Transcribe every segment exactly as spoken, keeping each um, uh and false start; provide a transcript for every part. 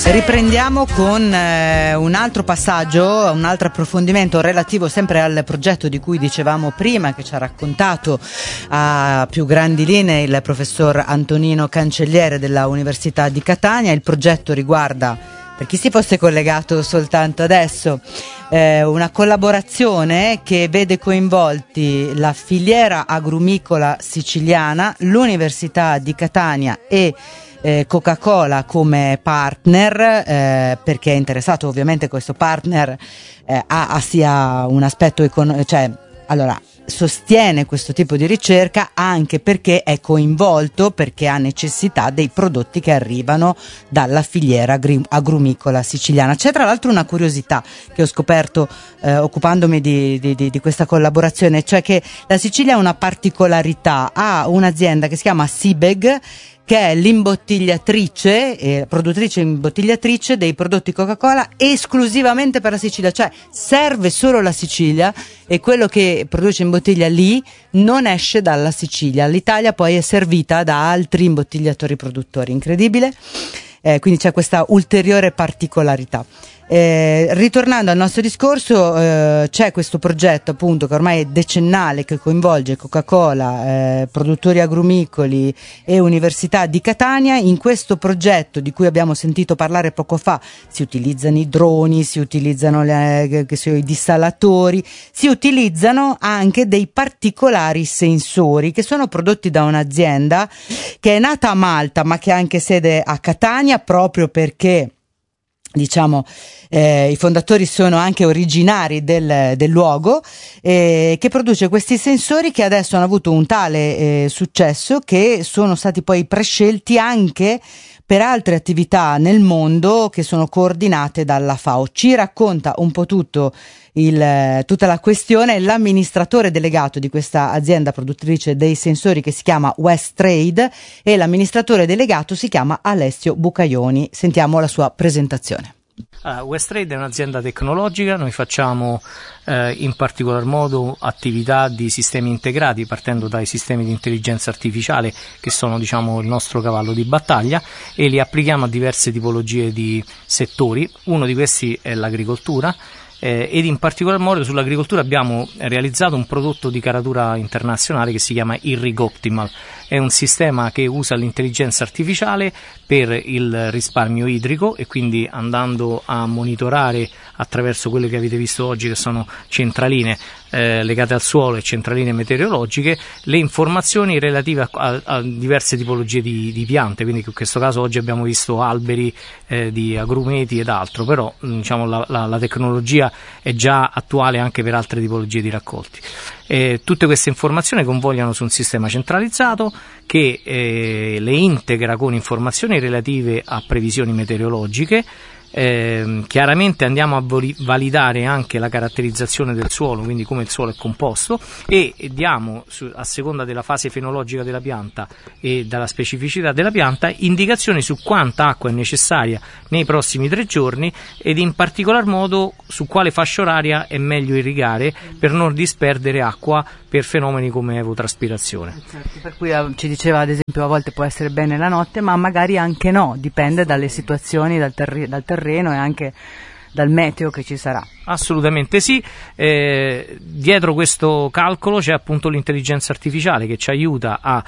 Riprendiamo con eh, un altro passaggio, un altro approfondimento relativo sempre al progetto di cui dicevamo prima, che ci ha raccontato a più grandi linee il professor Antonino Cancelliere della Università di Catania. Il progetto riguarda, per chi si fosse collegato soltanto adesso, eh, una collaborazione che vede coinvolti la filiera agrumicola siciliana, l'Università di Catania e Eh, Coca-Cola come partner, eh, perché è interessato ovviamente questo partner eh, a, a sia un aspetto economico, cioè allora sostiene questo tipo di ricerca anche perché è coinvolto, perché ha necessità dei prodotti che arrivano dalla filiera agri- agrumicola siciliana. C'è tra l'altro una curiosità che ho scoperto eh, occupandomi di, di, di, di questa collaborazione, cioè che la Sicilia ha una particolarità, ha un'azienda che si chiama Sibeg, che è l'imbottigliatrice, eh, produttrice e imbottigliatrice dei prodotti Coca-Cola esclusivamente per la Sicilia, cioè serve solo la Sicilia e quello che produce in bottiglia lì non esce dalla Sicilia. L'Italia poi è servita da altri imbottigliatori produttori, incredibile, eh, quindi c'è questa ulteriore particolarità. Eh, ritornando al nostro discorso, eh, c'è questo progetto appunto che ormai è decennale, che coinvolge Coca-Cola, eh, produttori agrumicoli e Università di Catania. In questo progetto, di cui abbiamo sentito parlare poco fa, si utilizzano i droni, si utilizzano le, che so, i dissalatori, si utilizzano anche dei particolari sensori che sono prodotti da un'azienda che è nata a Malta ma che ha anche sede a Catania, proprio perché diciamo eh, i fondatori sono anche originari del, del luogo, eh, che produce questi sensori che adesso hanno avuto un tale eh, successo che sono stati poi prescelti anche per altre attività nel mondo che sono coordinate dalla F A O. Ci racconta un po' tutto il, tutta la questione l'amministratore delegato di questa azienda produttrice dei sensori, che si chiama Westrade, e l'amministratore delegato si chiama Alessio Bucaioni. Sentiamo la sua presentazione. Uh, Westrade è un'azienda tecnologica, noi facciamo eh, in particolar modo attività di sistemi integrati, partendo dai sistemi di intelligenza artificiale che sono, diciamo, il nostro cavallo di battaglia, e li applichiamo a diverse tipologie di settori. Uno di questi è l'agricoltura, eh, ed in particolar modo sull'agricoltura abbiamo realizzato un prodotto di caratura internazionale che si chiama IrrigOptimal. È un sistema che usa l'intelligenza artificiale per il risparmio idrico, e quindi andando a monitorare attraverso quelle che avete visto oggi, che sono centraline eh, legate al suolo e centraline meteorologiche, le informazioni relative a, a, a diverse tipologie di, di piante. Quindi in questo caso oggi abbiamo visto alberi eh, di agrumeti ed altro, però diciamo la, la, la tecnologia è già attuale anche per altre tipologie di raccolti. Eh, tutte queste informazioni convogliano su un sistema centralizzato che eh, le integra con informazioni relative a previsioni meteorologiche. Eh, chiaramente andiamo a voli- validare anche la caratterizzazione del suolo, quindi come il suolo è composto, e diamo su, a seconda della fase fenologica della pianta e della specificità della pianta indicazioni su quanta acqua è necessaria nei prossimi tre giorni, ed in particolar modo su quale fascia oraria è meglio irrigare per non disperdere acqua per fenomeni come evotraspirazione. Certo, per cui ci diceva, ad esempio, a volte può essere bene la notte, ma magari anche no, dipende dalle situazioni, dal, terri- dal terreno e anche dal meteo che ci sarà. Assolutamente sì, eh, dietro questo calcolo c'è appunto l'intelligenza artificiale che ci aiuta a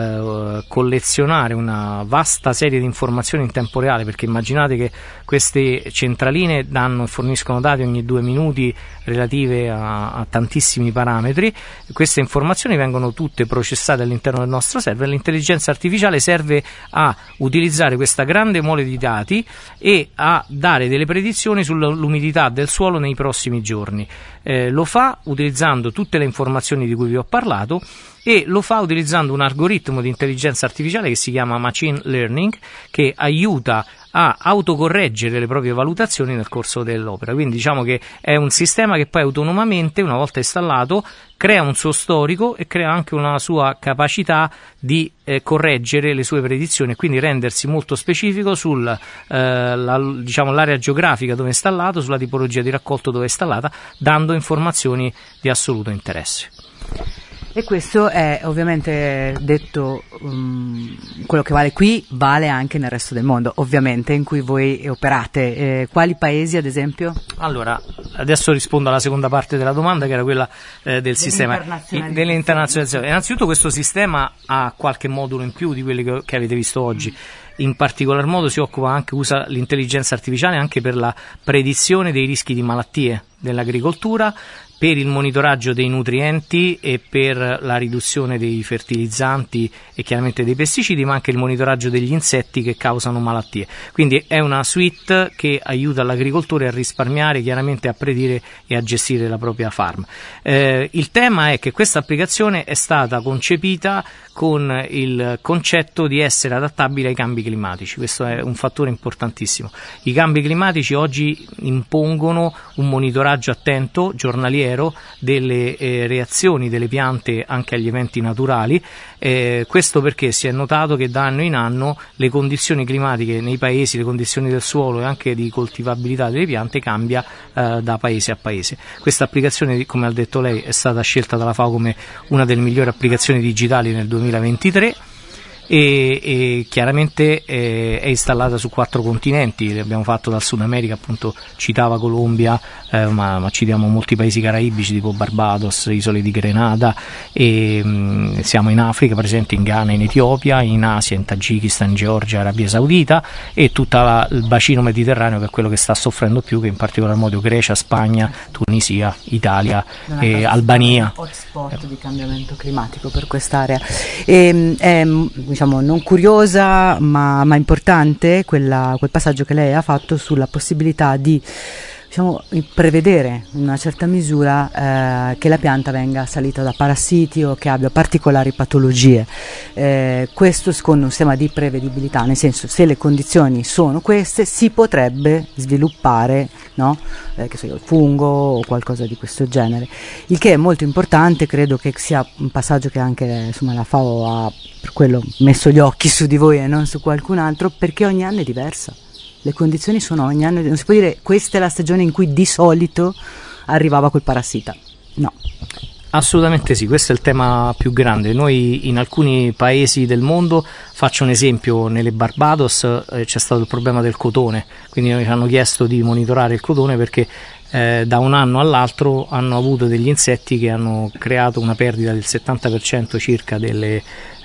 eh, collezionare una vasta serie di informazioni in tempo reale, perché immaginate che queste centraline danno e forniscono dati ogni due minuti relative a, a tantissimi parametri. Queste informazioni vengono tutte processate all'interno del nostro server. L'intelligenza artificiale serve a utilizzare questa grande mole di dati e a dare delle predizioni sull'umidità del suolo nei prossimi giorni. Eh, lo fa utilizzando tutte le informazioni di cui vi ho parlato, e lo fa utilizzando un algoritmo di intelligenza artificiale che si chiama machine learning, che aiuta a autocorreggere le proprie valutazioni nel corso dell'opera. Quindi diciamo che è un sistema che poi autonomamente, una volta installato, crea un suo storico e crea anche una sua capacità di eh, correggere le sue predizioni, e quindi rendersi molto specifico sul eh, la, diciamo, l'area geografica dove è installato, sulla tipologia di raccolto dove è installata, dando informazioni di assoluto interesse. E questo è ovviamente detto, um, quello che vale qui vale anche nel resto del mondo, ovviamente, in cui voi operate. Eh, quali paesi, ad esempio? Allora, adesso rispondo alla seconda parte della domanda, che era quella eh, del sistema dell'internazionalizzazione. Innanzitutto questo sistema ha qualche modulo in più di quelli che, che avete visto oggi. In particolar modo si occupa anche, usa l'intelligenza artificiale anche per la predizione dei rischi di malattie dell'agricoltura, per il monitoraggio dei nutrienti e per la riduzione dei fertilizzanti e chiaramente dei pesticidi, ma anche il monitoraggio degli insetti che causano malattie. Quindi è una suite che aiuta l'agricoltore a risparmiare, chiaramente a predire e a gestire la propria farm. Eh, il tema è che questa applicazione è stata concepita con il concetto di essere adattabile ai cambi climatici. Questo è un fattore importantissimo. I cambi climatici oggi impongono un monitoraggio attento, giornaliero, delle eh, reazioni delle piante anche agli eventi naturali. Eh, questo perché si è notato che da anno in anno le condizioni climatiche nei paesi, le condizioni del suolo e anche di coltivabilità delle piante cambia eh, da paese a paese. Questa applicazione, come ha detto lei, è stata scelta dalla FAO come una delle migliori applicazioni digitali nel duemilaventitré e, e chiaramente eh, è installata su quattro continenti. L'abbiamo fatto dal Sud America, appunto citava Colombia, eh, ma, ma citiamo molti paesi caraibici tipo Barbados, isole di Grenada, e mh, siamo in Africa, presenti in Ghana, in Etiopia, in Asia, in Tagikistan, Georgia, Arabia Saudita, e tutto il bacino mediterraneo, che è quello che sta soffrendo più, che in particolar modo Grecia, Spagna, Tunisia, Italia e Albania. Hotspot di cambiamento climatico per quest'area. E, è, diciamo, non curiosa ma, ma importante quella, quel passaggio che lei ha fatto sulla possibilità di, diciamo, prevedere in una certa misura eh, che la pianta venga assalita da parassiti o che abbia particolari patologie. Eh, questo secondo un sistema di prevedibilità, nel senso, se le condizioni sono queste si potrebbe sviluppare, no? eh, che so io, il fungo o qualcosa di questo genere, il che è molto importante. Credo che sia un passaggio che anche, insomma, la FAO ha per quello messo gli occhi su di voi e non su qualcun altro, perché ogni anno è diversa. Le condizioni sono ogni anno, non si può dire questa è la stagione in cui di solito arrivava quel parassita, no. Assolutamente sì, questo è il tema più grande. Noi in alcuni paesi del mondo, faccio un esempio, nelle Barbados eh, c'è stato il problema del cotone, quindi noi ci hanno chiesto di monitorare il cotone perché eh, da un anno all'altro hanno avuto degli insetti che hanno creato una perdita del settanta per cento circa delle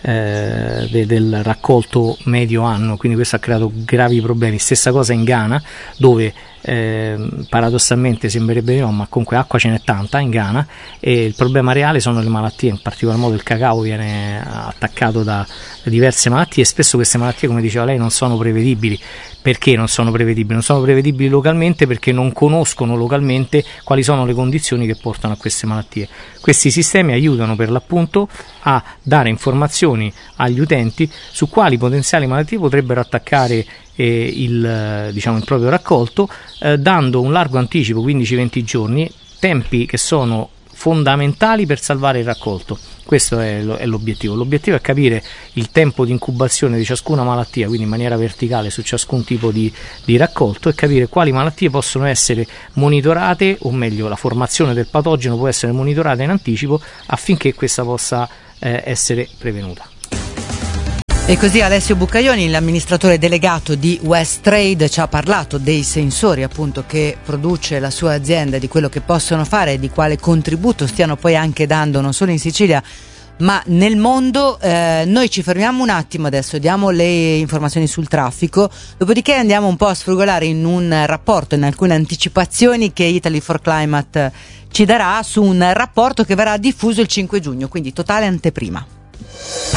Eh, de, del raccolto medio anno, quindi questo ha creato gravi problemi. Stessa cosa in Ghana, dove eh, paradossalmente sembrerebbe no, ma comunque acqua ce n'è tanta in Ghana, e il problema reale sono le malattie. In particolar modo il cacao viene attaccato da diverse malattie, e spesso queste malattie, come diceva lei, non sono prevedibili. Perché non sono prevedibili? Non sono prevedibili localmente perché non conoscono localmente quali sono le condizioni che portano a queste malattie. Questi sistemi aiutano per l'appunto a dare informazioni agli utenti su quali potenziali malattie potrebbero attaccare eh, il, diciamo, il proprio raccolto, eh, dando un largo anticipo, quindici venti giorni, tempi che sono fondamentali per salvare il raccolto. Questo è, lo, è l'obiettivo. L'obiettivo è capire il tempo di incubazione di ciascuna malattia, quindi in maniera verticale su ciascun tipo di, di raccolto, e capire quali malattie possono essere monitorate, o meglio la formazione del patogeno può essere monitorata in anticipo affinché questa possa eh, essere prevenuta. E così Alessio Bucaioni, l'amministratore delegato di Westrade, ci ha parlato dei sensori appunto che produce la sua azienda, di quello che possono fare e di quale contributo stiano poi anche dando non solo in Sicilia ma nel mondo. Eh, noi ci fermiamo un attimo adesso, diamo le informazioni sul traffico, dopodiché andiamo un po' a sfrugolare in un rapporto, in alcune anticipazioni che Italy for Climate ci darà su un rapporto che verrà diffuso il cinque giugno, quindi totale anteprima.